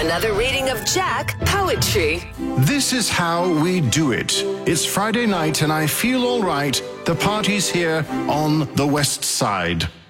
Another reading of Jack Poetry. This is how we do it. It's Friday night and I feel all right. The party's here on the west side.